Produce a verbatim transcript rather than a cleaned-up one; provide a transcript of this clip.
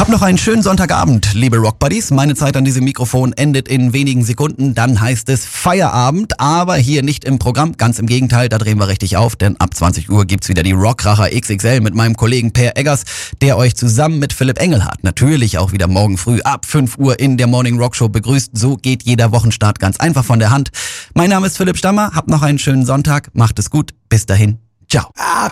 Habt noch einen schönen Sonntagabend, liebe Rockbuddies. Meine Zeit an diesem Mikrofon endet in wenigen Sekunden. Dann heißt es Feierabend, aber hier nicht im Programm. Ganz im Gegenteil, da drehen wir richtig auf, denn ab zwanzig Uhr gibt's wieder die Rockracher X X L mit meinem Kollegen Per Eggers, der euch zusammen mit Philipp Engelhardt natürlich auch wieder morgen früh ab fünf Uhr in der Morning Rock Show begrüßt. So geht jeder Wochenstart ganz einfach von der Hand. Mein Name ist Philipp Stammer, habt noch einen schönen Sonntag, macht es gut, bis dahin, ciao.